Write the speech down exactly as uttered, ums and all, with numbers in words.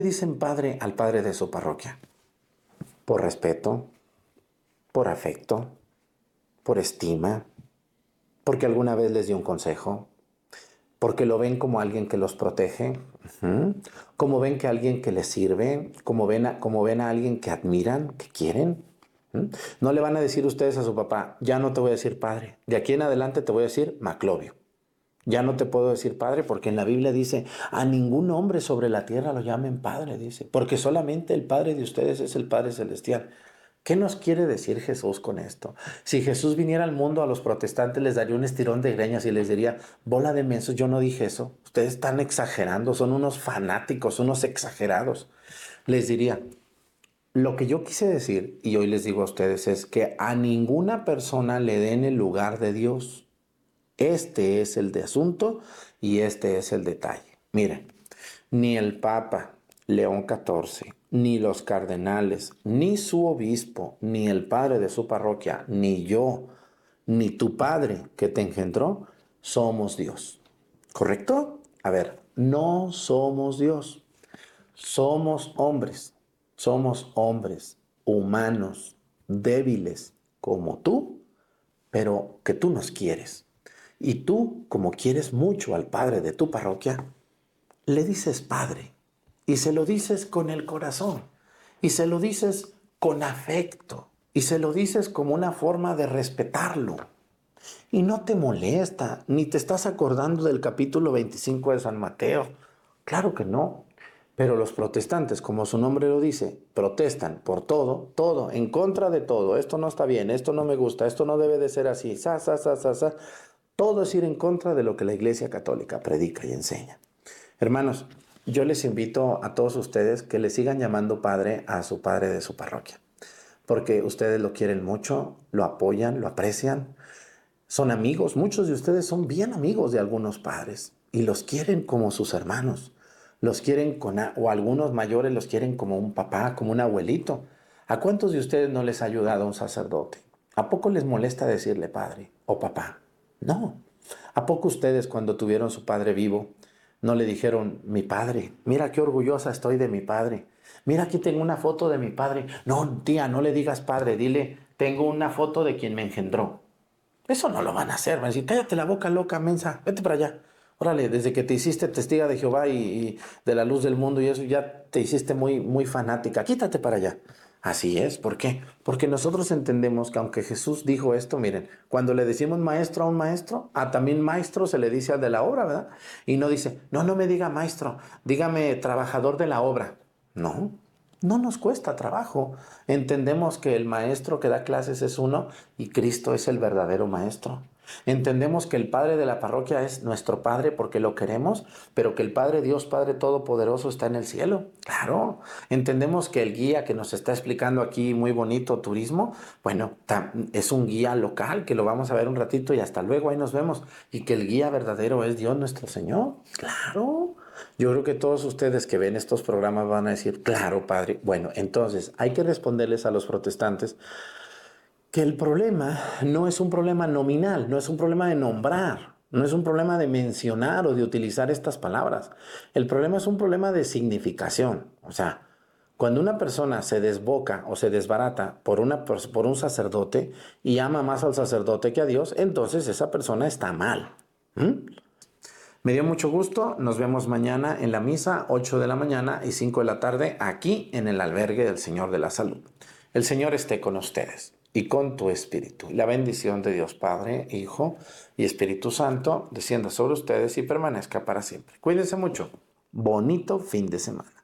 dicen padre al padre de su parroquia? Por respeto, por afecto, por estima, porque alguna vez les dio un consejo, porque lo ven como alguien que los protege, uh-huh. Como ven que alguien que les sirve, como ven a, como ven a alguien que admiran, que quieren. ¿Mm? No le van a decir ustedes a su papá, ya no te voy a decir padre, de aquí en adelante te voy a decir Maclovio. Ya no te puedo decir padre porque en la Biblia dice, a ningún hombre sobre la tierra lo llamen padre, dice, porque solamente el Padre de ustedes es el Padre Celestial. ¿Qué nos quiere decir Jesús con esto? Si Jesús viniera al mundo, a los protestantes les daría un estirón de greñas y les diría, bola de mensos, yo no dije eso, ustedes están exagerando, son unos fanáticos, unos exagerados. Les diría, lo que yo quise decir, y hoy les digo a ustedes, es que a ninguna persona le den el lugar de Dios. Este es el de asunto y este es el detalle. Miren, ni el Papa León catorce, ni los cardenales, ni su obispo, ni el padre de su parroquia, ni yo, ni tu padre que te engendró, somos Dios. ¿Correcto? A ver, no somos Dios. Somos hombres. Somos hombres humanos, débiles, como tú, pero que tú nos quieres. Y tú, como quieres mucho al padre de tu parroquia, le dices padre. Y se lo dices con el corazón. Y se lo dices con afecto. Y se lo dices como una forma de respetarlo. Y no te molesta, ni te estás acordando del capítulo veinticinco de San Mateo. Claro que no. Pero los protestantes, como su nombre lo dice, protestan por todo, todo, en contra de todo. Esto no está bien, esto no me gusta, esto no debe de ser así. Sa, sa, sa, sa, sa. Todo es ir en contra de lo que la Iglesia Católica predica y enseña. Hermanos, yo les invito a todos ustedes que le sigan llamando padre a su padre de su parroquia. Porque ustedes lo quieren mucho, lo apoyan, lo aprecian. Son amigos, muchos de ustedes son bien amigos de algunos padres y los quieren como sus hermanos. Los quieren con, o algunos mayores los quieren como un papá, como un abuelito. ¿A cuántos de ustedes no les ha ayudado un sacerdote? ¿A poco les molesta decirle padre o papá? No. ¿A poco ustedes cuando tuvieron su padre vivo no le dijeron, mi padre, mira qué orgullosa estoy de mi padre? Mira, aquí tengo una foto de mi padre. No, tía, no le digas padre, dile, tengo una foto de quien me engendró. Eso no lo van a hacer, van a decir, cállate la boca loca, mensa, vete para allá. Órale, desde que te hiciste testiga de Jehová y, y de la luz del mundo y eso, ya te hiciste muy, muy fanática, quítate para allá. Así es, ¿por qué? Porque nosotros entendemos que aunque Jesús dijo esto, miren, cuando le decimos maestro a un maestro, a también maestro se le dice al de la obra, ¿verdad? Y no dice, no, no me diga maestro, dígame trabajador de la obra. No, no nos cuesta trabajo. Entendemos que el maestro que da clases es uno y Cristo es el verdadero maestro. Entendemos que el Padre de la parroquia es nuestro Padre porque lo queremos, pero que el Padre Dios, Padre Todopoderoso, está en el cielo. Claro. Entendemos que el guía que nos está explicando aquí muy bonito turismo, bueno, es un guía local que lo vamos a ver un ratito y hasta luego, ahí nos vemos. Y que el guía verdadero es Dios nuestro Señor. Claro. Yo creo que todos ustedes que ven estos programas van a decir, claro, Padre. Bueno, entonces hay que responderles a los protestantes que el problema no es un problema nominal, no es un problema de nombrar, no es un problema de mencionar o de utilizar estas palabras. El problema es un problema de significación. O sea, cuando una persona se desboca o se desbarata por, una, por un sacerdote y ama más al sacerdote que a Dios, entonces esa persona está mal. ¿Mm? Me dio mucho gusto, nos vemos mañana en la misa, ocho de la mañana y cinco de la tarde, aquí en el albergue del Señor de la Salud. El Señor esté con ustedes y con tu espíritu. La bendición de Dios Padre, Hijo y Espíritu Santo descienda sobre ustedes y permanezca para siempre. Cuídense mucho. Bonito fin de semana.